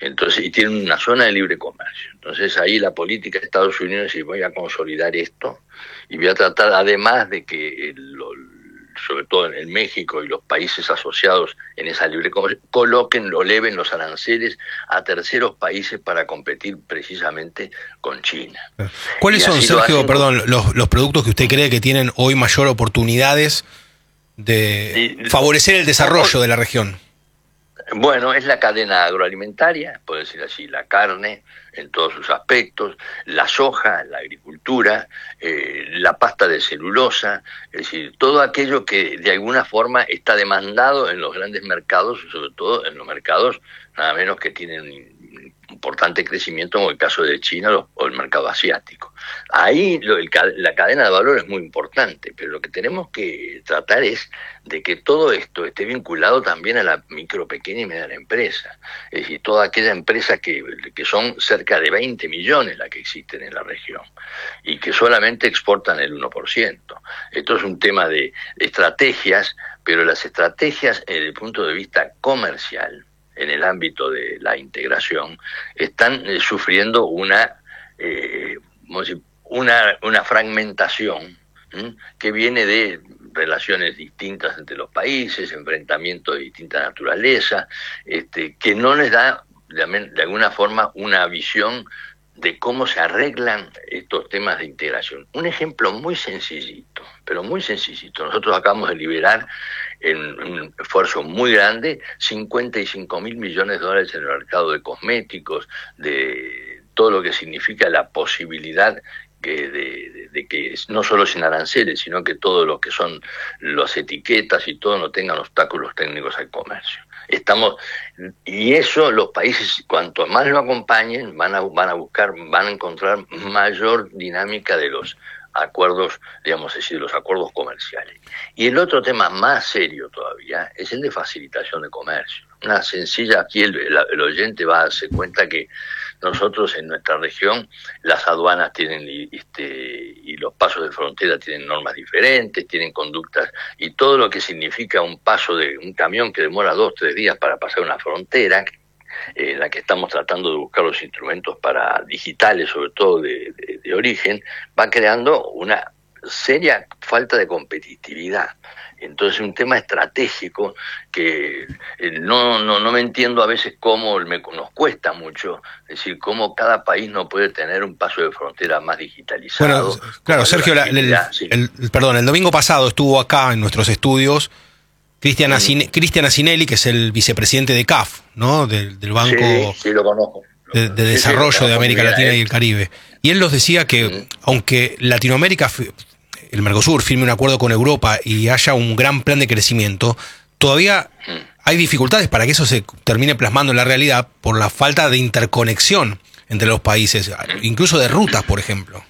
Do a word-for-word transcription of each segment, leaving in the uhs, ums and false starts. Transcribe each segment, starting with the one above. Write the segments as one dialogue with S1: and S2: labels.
S1: Entonces, y tienen una zona de libre comercio. Entonces ahí la política de Estados Unidos dice, voy a consolidar esto y voy a tratar, además de que el, sobre todo en México y los países asociados en esa libre comercio, coloquen o eleven los aranceles a terceros países para competir precisamente con China.
S2: ¿Cuáles son, Sergio, perdón, los, los productos que usted cree que tienen hoy mayor oportunidades de y, favorecer el desarrollo de la región?
S1: Bueno, es la cadena agroalimentaria, puedo decir así, la carne en todos sus aspectos, la soja, la agricultura, eh, la pasta de celulosa, es decir, todo aquello que de alguna forma está demandado en los grandes mercados, sobre todo en los mercados nada menos que tienen importante crecimiento, como el caso de China o el mercado asiático. Ahí lo, el, la cadena de valor es muy importante, pero lo que tenemos que tratar es de que todo esto esté vinculado también a la micro, pequeña y mediana empresa. Es decir, toda aquella empresa que, que son cerca de veinte millones las que existen en la región y que solamente exportan el uno por ciento. Esto es un tema de, de estrategias, pero las estrategias desde el punto de vista comercial, en el ámbito de la integración, están eh, sufriendo una, eh, una, una fragmentación ¿eh? que viene de relaciones distintas entre los países, enfrentamientos de distinta naturaleza, este, que no les da de, de alguna forma una visión de cómo se arreglan estos temas de integración. Un ejemplo muy sencillito, pero muy sencillito. Nosotros acabamos de liberar en un esfuerzo muy grande cincuenta y cinco mil millones de dólares en el mercado de cosméticos, de todo lo que significa la posibilidad que de, de, de que no solo sin aranceles, sino que todo lo que son las etiquetas y todo no tengan obstáculos técnicos al comercio. Estamos, y eso los países, cuanto más lo acompañen, van a, van a buscar, van a encontrar mayor dinámica de los acuerdos, digamos así, de los acuerdos comerciales. Y el otro tema más serio todavía es el de facilitación de comercio. Una sencilla, aquí el, el, el oyente va a darse cuenta que nosotros en nuestra región las aduanas tienen este, y los pasos de frontera tienen normas diferentes, tienen conductas y todo lo que significa un paso de un camión que demora dos, tres días para pasar una frontera, en eh, la que estamos tratando de buscar los instrumentos para digitales, sobre todo de, de, de origen, va creando una seria falta de competitividad. Entonces un tema estratégico que eh, no, no, no me entiendo a veces cómo me, nos cuesta mucho, es decir, cómo cada país no puede tener un paso de frontera más digitalizado.
S2: Bueno, claro, Sergio, la, el, sí. el, perdón, el domingo pasado estuvo acá en nuestros estudios Cristian mm. Acine, Cristian Acinelli, que es el vicepresidente de C A F, ¿no? Del, del Banco
S1: sí, sí, lo conozco.
S2: de, de Desarrollo sí, sí, de América Latina y el Caribe. Y él nos decía que, mm. aunque Latinoamérica, el Mercosur, firme un acuerdo con Europa y haya un gran plan de crecimiento, todavía mm. hay dificultades para que eso se termine plasmando en la realidad por la falta de interconexión entre los países, incluso de rutas, por ejemplo.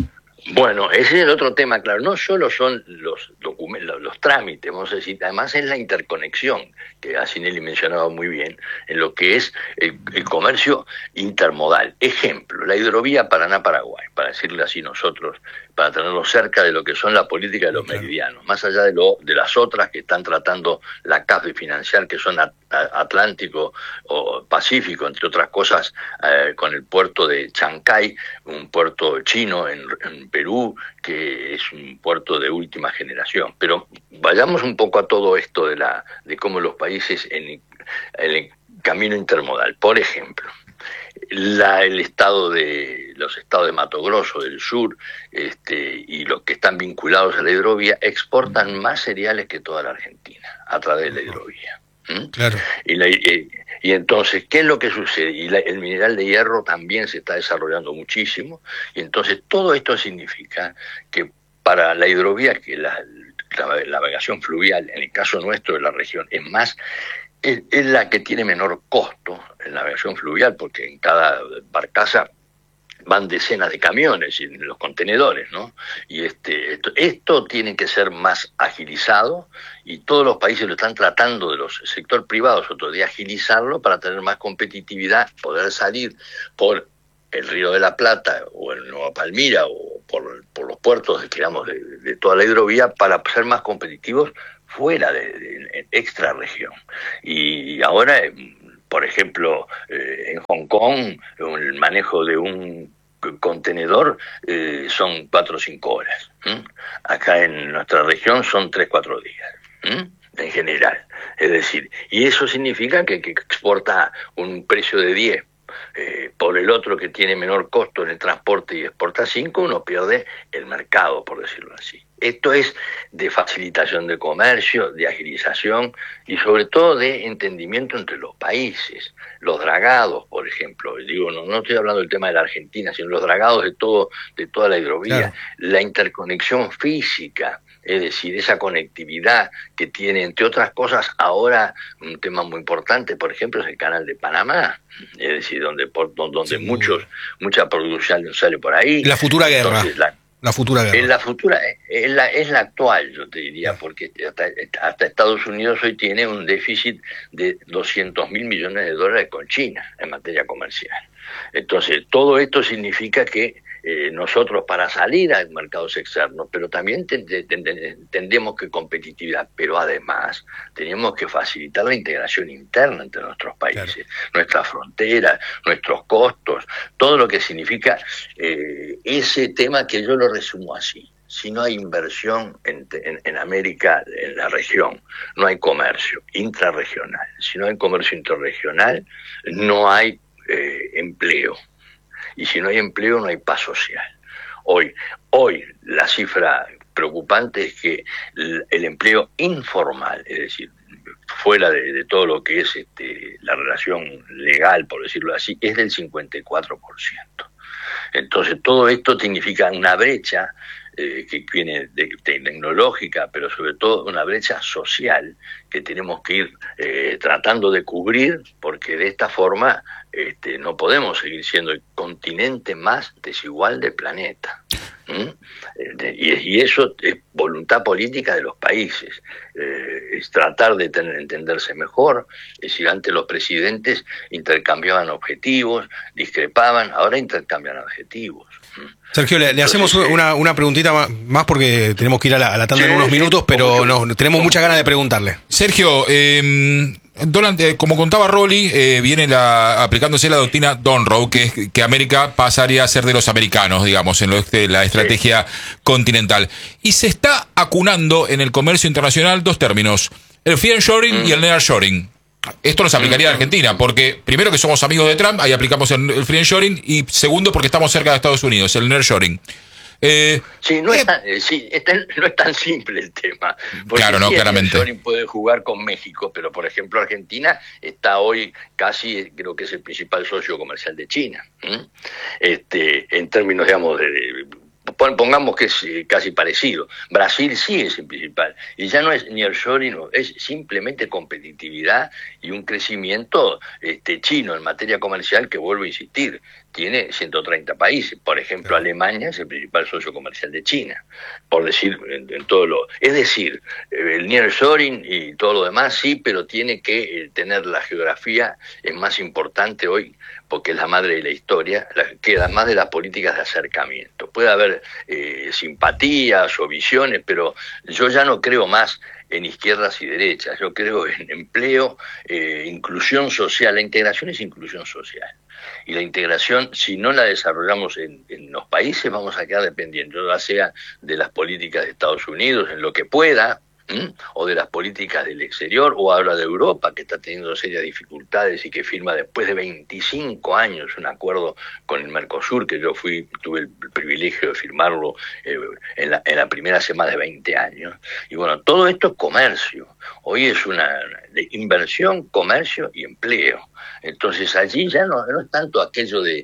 S1: Bueno, ese es el otro tema, claro, no solo son los documentos, los, los trámites, vamos a decir, además es la interconexión, que Acinelli mencionaba muy bien, en lo que es el, el comercio intermodal. Ejemplo, la hidrovía Paraná-Paraguay, para decirle así nosotros, para tenerlo cerca de lo que son la política de los claro. meridianos, más allá de lo de las otras que están tratando la C A F de financiar, que son a, a, Atlántico o Pacífico, entre otras cosas, eh, con el puerto de Chancay, un puerto chino en, en Perú, que es un puerto de última generación. Pero vayamos un poco a todo esto de la de cómo los países en, en el camino intermodal. Por ejemplo, la, el estado de los estados de Mato Grosso del sur este, y los que están vinculados a la hidrovía exportan más cereales que toda la Argentina a través de la hidrovía. ¿Mm? Claro. Y, la, y, y entonces, ¿qué es lo que sucede? Y la, el mineral de hierro también se está desarrollando muchísimo, y entonces todo esto significa que para la hidrovía, que la, la, la navegación fluvial, en el caso nuestro de la región, es más, es, es la que tiene menor costo en la navegación fluvial, porque en cada barcaza van decenas de camiones en los contenedores, ¿no? Y este, esto, esto tiene que ser más agilizado, y todos los países lo están tratando, de los sector privado, sobre todo, de agilizarlo para tener más competitividad, poder salir por el Río de la Plata o el Nueva Palmira o por, por los puertos, digamos, de, de toda la hidrovía, para ser más competitivos fuera de, de, de extra región. Y ahora por ejemplo, eh, en Hong Kong, el manejo de un contenedor eh, son cuatro o cinco horas. ¿Mm? Acá en nuestra región son tres, cuatro días. ¿Mm? En general. Es decir, y eso significa que, que exporta un precio de diez. Eh, por el otro que tiene menor costo en el transporte y exporta cinco, uno pierde el mercado, por decirlo así. Esto es de facilitación de comercio, de agilización y sobre todo de entendimiento entre los países. Los dragados, por ejemplo, digo, no, no estoy hablando del tema de la Argentina, sino los dragados de todo, de toda la hidrovía, claro. La interconexión física, es decir, esa conectividad que tiene, entre otras cosas, ahora un tema muy importante, por ejemplo, es el canal de Panamá, es decir, donde por, donde sí, muchos mucha producción sale por ahí.
S2: La futura guerra. Entonces, la, La futura guerra.
S1: Es la futura, es la, es la actual, yo te diría, porque hasta, hasta Estados Unidos hoy tiene un déficit de doscientos mil millones de dólares con China en materia comercial. Entonces, todo esto significa que eh, nosotros para salir a mercados externos, pero también entendemos que competitividad, pero además tenemos que facilitar la integración interna entre nuestros países, claro. Nuestras fronteras, nuestros costos, todo lo que significa eh, ese tema que yo lo resumo así. Si no hay inversión en, en, en América, en la región, no hay comercio intrarregional. Si no hay comercio intrarregional, no hay eh, empleo. Y si no hay empleo, no hay paz social. Hoy, hoy la cifra preocupante es que el, el empleo informal, es decir, fuera de, de todo lo que es este, la relación legal, por decirlo así, es del cincuenta y cuatro por ciento. Entonces, todo esto significa una brecha eh, que viene de, de tecnológica, pero sobre todo una brecha social que tenemos que ir eh, tratando de cubrir, porque de esta forma este, no podemos seguir siendo el continente más desigual del planeta. ¿Mm? Y, y eso es voluntad política de los países, eh, es tratar de tener, entenderse mejor. Es decir, antes los presidentes intercambiaban objetivos, discrepaban, ahora intercambian objetivos.
S2: Sergio, le, le hacemos una, una preguntita más porque tenemos que ir a la, a la tanda sí, en unos minutos, pero no, tenemos muchas ganas de preguntarle.
S3: Sergio, eh, Donald, eh, como contaba Rolly, eh, viene la, aplicándose la doctrina Donroe, que es que América pasaría a ser de los americanos, digamos, en lo de la estrategia sí. continental. Y se está acunando en el comercio internacional dos términos, el friendshoring mm. y el nearshoring. Esto nos aplicaría a Argentina, porque primero que somos amigos de Trump, ahí aplicamos el, el friendshoring, y segundo porque estamos cerca de Estados Unidos, el nearshoring.
S1: Eh, sí, no, eh, es tan, sí es tan, no es tan simple el tema.
S3: Claro, no, sí, claramente.
S1: El puede jugar con México, pero por ejemplo Argentina está hoy casi, creo que es el principal socio comercial de China. ¿Mm? Este, en términos, digamos, de, de pongamos que es casi parecido. Brasil sí es el principal, y ya no es nearshoring, no, es simplemente competitividad y un crecimiento este, chino en materia comercial que, vuelvo a insistir, tiene ciento treinta países. Por ejemplo, claro. Alemania es el principal socio comercial de China, por decir en, en todo lo... Es decir, el nearshoring y todo lo demás sí, pero tiene que eh, tener la geografía, es más importante hoy, porque es la madre de la historia, la, queda más de las políticas de acercamiento. Puede haber eh, simpatías o visiones, pero yo ya no creo más en izquierdas y derechas, yo creo en empleo, eh, inclusión social. La integración es inclusión social. Y la integración, si no la desarrollamos en, en los países, vamos a quedar dependiendo, ya sea de las políticas de Estados Unidos, en lo que pueda, ¿Mm? o de las políticas del exterior, o habla de Europa, que está teniendo serias dificultades y que firma después de veinticinco años un acuerdo con el Mercosur, que yo fui tuve el privilegio de firmarlo eh, en, la, en la primera semana de veinte años. Y bueno, todo esto es comercio. Hoy es una de inversión, comercio y empleo. Entonces allí ya no, no es tanto aquello de,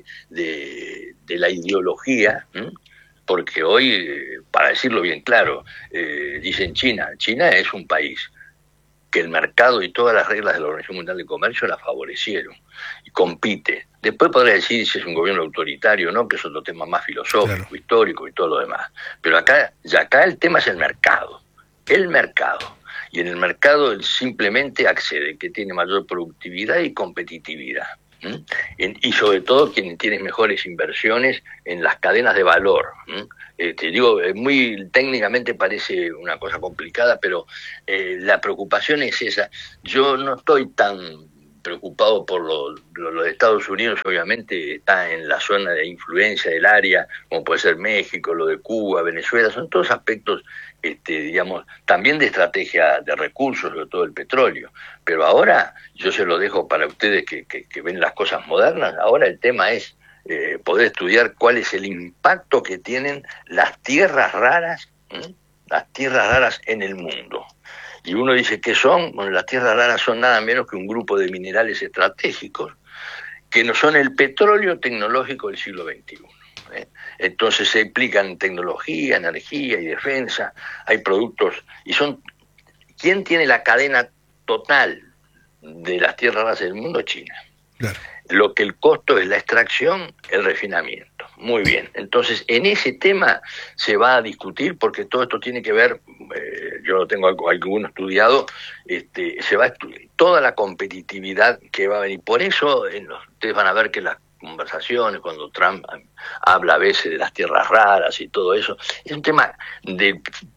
S1: de, de la ideología, ¿m? Porque hoy, para decirlo bien claro, eh, dicen China, China es un país que el mercado y todas las reglas de la Organización Mundial de Comercio la favorecieron y compite. Después podría decir si es un gobierno autoritario o no, que es otro tema más filosófico, claro. histórico y todo lo demás. Pero acá, ya acá el tema es el mercado, el mercado. Y en el mercado él simplemente accede, que tiene mayor productividad y competitividad. ¿Mm? En, y sobre todo quien tiene mejores inversiones en las cadenas de valor. ¿Mm? Eh, te digo, muy técnicamente parece una cosa complicada, pero eh, la preocupación es esa. Yo no estoy tan preocupado por lo, lo, lo de Estados Unidos, obviamente está en la zona de influencia del área, como puede ser México, lo de Cuba, Venezuela, son todos aspectos, este, digamos, también de estrategia de recursos, sobre todo el petróleo. Pero ahora, yo se lo dejo para ustedes que, que, que ven las cosas modernas, ahora el tema es eh, poder estudiar cuál es el impacto que tienen las tierras raras, ¿eh? las tierras raras en el mundo. Y uno dice, ¿qué son? Bueno, las tierras raras son nada menos que un grupo de minerales estratégicos que no son el petróleo tecnológico del siglo veintiuno. ¿eh? Entonces se implican tecnología, energía y defensa, hay productos, y son, ¿quién tiene la cadena total de las tierras raras del mundo? China. Claro. Lo que el costo es la extracción, el refinamiento. Muy bien, entonces en ese tema se va a discutir porque todo esto tiene que ver, eh, yo lo tengo algo, alguno estudiado, este, se va a estudiar toda la competitividad que va a venir. Por eso en los, ustedes van a ver que las conversaciones, cuando Trump habla a veces de las tierras raras y todo eso, es un tema de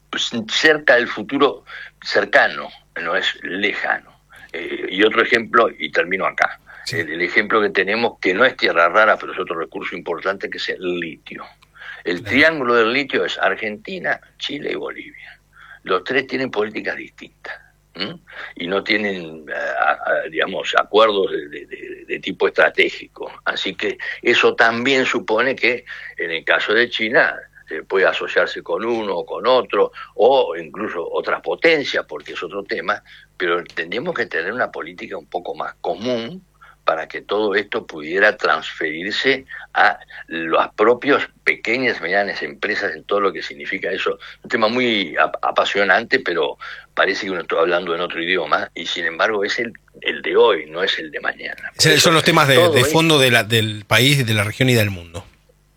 S1: cerca del futuro cercano, no es lejano. Eh, y otro ejemplo, y termino acá. Sí. El, el ejemplo que tenemos, que no es tierra rara, pero es otro recurso importante, que es el litio. El claro. triángulo del litio es Argentina, Chile y Bolivia. Los tres tienen políticas distintas, ¿m? y no tienen, a, a, digamos, acuerdos de, de, de, de tipo estratégico. Así que eso también supone que, en el caso de China, se puede asociarse con uno o con otro, o incluso otras potencias, porque es otro tema, pero tendríamos que tener una política un poco más común, para que todo esto pudiera transferirse a las propias pequeñas y medianas empresas en todo lo que significa eso. Un tema muy ap apasionante, pero parece que uno está hablando en otro idioma, y sin embargo es el, el de hoy, no es el de mañana. Por
S2: Son
S1: eso,
S2: los temas de, de fondo de la, del país, de la región y del mundo.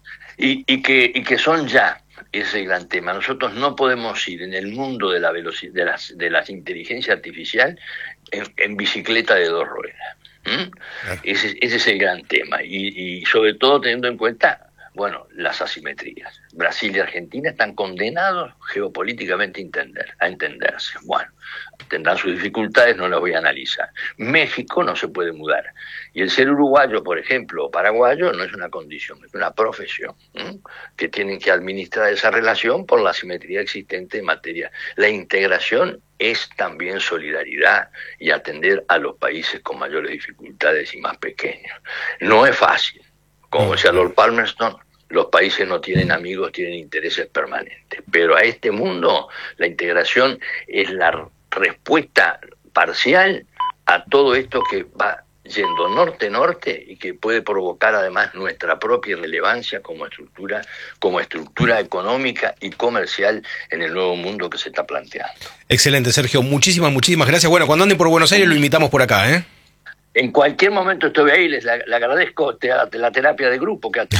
S1: Y, y, que, y que son ya ese gran tema. Nosotros no podemos ir en el mundo de la velocidad, de las, de la inteligencia artificial en, en bicicleta de dos ruedas. ¿Mm? Claro. Ese, ese es el gran tema, y, y sobre todo teniendo en cuenta, bueno, las asimetrías. Brasil y Argentina están condenados geopolíticamente a, entender, a entenderse. Bueno, tendrán sus dificultades, no las voy a analizar. México no se puede mudar, y el ser uruguayo, por ejemplo, o paraguayo, no es una condición, es una profesión, ¿eh? que tienen que administrar esa relación por la asimetría existente en materia. La integración es también solidaridad y atender a los países con mayores dificultades y más pequeños. No es fácil. Como decía Lord Palmerston, los países no tienen amigos, tienen intereses permanentes. Pero a este mundo la integración es la respuesta parcial a todo esto que va yendo norte-norte y que puede provocar además nuestra propia relevancia como estructura, como estructura económica y comercial en el nuevo mundo que se está planteando.
S2: Excelente, Sergio. Muchísimas, muchísimas gracias. Bueno, cuando anden por Buenos Aires lo invitamos por acá, ¿eh?
S1: En cualquier momento estoy ahí, les la, le agradezco te, la terapia de grupo que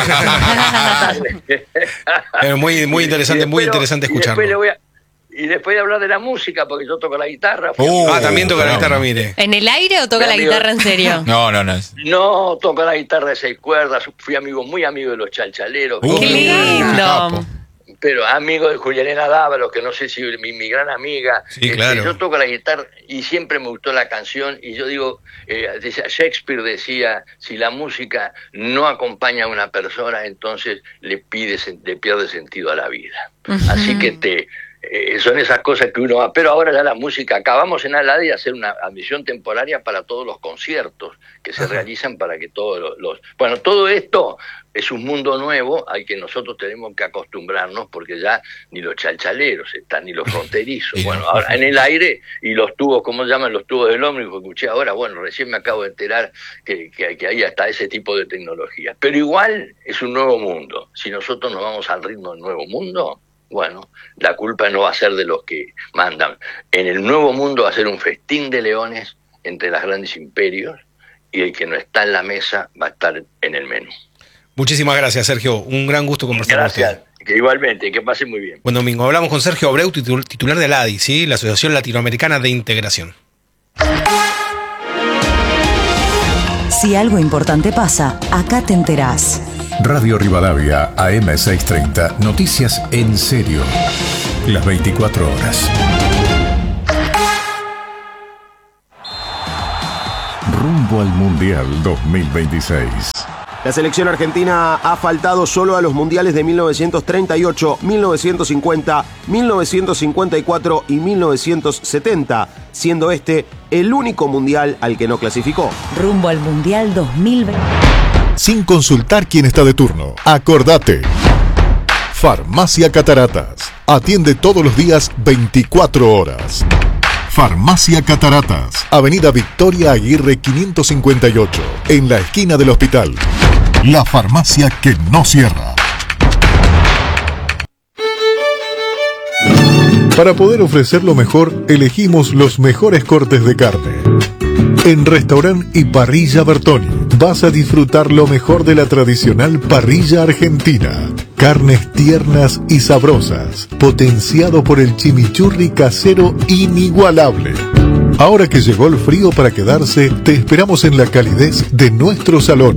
S2: eh, muy, muy interesante, muy interesante escucharlo.
S1: Y después de hablar de la música, porque yo toco la guitarra.
S2: Uh, ah, también toca la guitarra, mire.
S4: ¿En el aire o toca la guitarra en serio?
S3: No, no, no.
S1: No, toco la guitarra de seis cuerdas. Fui amigo, muy amigo de los chalchaleros.
S4: Uh, ¡Qué lindo!
S1: Pero amigo de Juliana Dávalos, que no sé si mi, mi gran amiga.
S2: Sí, este, claro.
S1: Yo toco la guitarra y siempre me gustó la canción. Y yo digo, eh, decía, Shakespeare decía, si la música no acompaña a una persona, entonces le, pide, le pierde sentido a la vida. Uh-huh. Así que te... Eh, son esas cosas que uno va, pero ahora ya la música, acabamos en Aladi de hacer una admisión temporaria para todos los conciertos que se Ajá. realizan para que todos los, los... Bueno, todo esto es un mundo nuevo al que nosotros tenemos que acostumbrarnos porque ya ni los chalchaleros están, ni los fronterizos. Bueno, ahora en el aire y los tubos, ¿cómo se llaman? Los tubos del ómnibus, que escuché ahora, bueno, recién me acabo de enterar que, que, que ahí está ese tipo de tecnología. Pero igual es un nuevo mundo. Si nosotros nos vamos al ritmo del nuevo mundo, bueno, la culpa no va a ser de los que mandan. En el nuevo mundo va a ser un festín de leones entre los grandes imperios y el que no está en la mesa va a estar en el menú.
S2: Muchísimas gracias, Sergio. Un gran gusto conversar con usted.
S1: Gracias. Que igualmente, que pase muy bien.
S2: Buen domingo. Hablamos con Sergio Abreu, titular de ALADI, ¿sí? La Asociación Latinoamericana de Integración.
S5: Si algo importante pasa, acá te enterás.
S6: Radio Rivadavia, A M seiscientos treinta, noticias en serio, las veinticuatro horas. rumbo al Mundial dos mil veintiséis.
S7: La selección argentina ha faltado solo a los mundiales de mil novecientos treinta y ocho, mil novecientos cincuenta, mil novecientos cincuenta y cuatro y mil novecientos setenta, siendo este el único mundial al que no clasificó.
S5: Rumbo al Mundial dos mil veinte.
S8: Sin consultar quién está de turno, acordate. Farmacia Cataratas. Atiende todos los días veinticuatro horas. Farmacia Cataratas, Avenida Victoria Aguirre quinientos cincuenta y ocho, en la esquina del hospital. La farmacia que no cierra. Para poder ofrecer lo mejor, elegimos los mejores cortes de carne. En Restaurant y Parrilla Bertoni vas a disfrutar lo mejor de la tradicional parrilla argentina. Carnes tiernas y sabrosas, potenciado por el chimichurri casero inigualable. Ahora que llegó el frío para quedarse, te esperamos en la calidez de nuestro salón.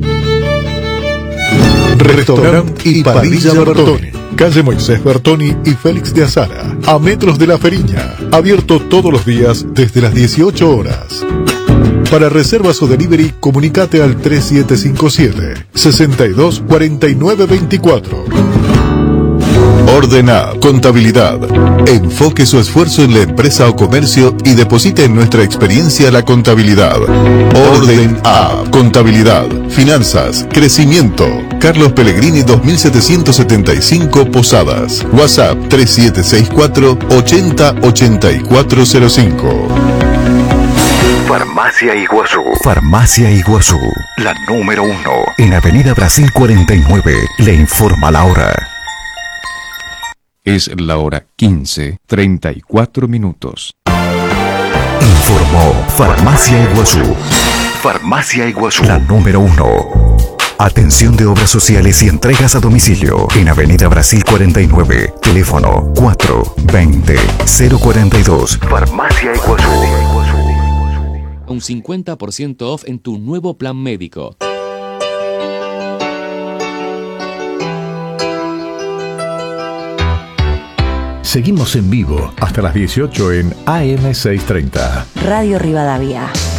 S8: Restaurant y Parrilla Bertoni, calle Moisés Bertoni y Félix de Azara, a metros de La Feriña, abierto todos los días desde las dieciocho horas. Para reservas o delivery, comunicate al tres siete cinco siete, seis dos cuatro nueve dos cuatro. Ordena Contabilidad. Enfoque su esfuerzo en la empresa o comercio y deposite en nuestra experiencia la contabilidad. Orden A. Contabilidad, finanzas, crecimiento. Carlos Pellegrini dos mil setecientos setenta y cinco Posadas. WhatsApp tres siete seis cuatro, ochenta, ochenta y cuatro cero cinco.
S6: Farmacia Iguazú. Farmacia Iguazú, la número uno. En Avenida Brasil cuarenta y nueve. Le informa la hora.
S9: Es la hora quince, treinta y cuatro minutos.
S6: Informó Farmacia Iguazú. Farmacia Iguazú, la número uno. Atención de obras sociales y entregas a domicilio. En Avenida Brasil cuarenta y nueve. Teléfono cuatro veinte, cero cuarenta y dos. Farmacia Iguazú.
S10: Un cincuenta por ciento off en tu nuevo plan médico.
S6: Seguimos en vivo hasta las dieciocho en A M seiscientos treinta.
S5: Radio Rivadavia.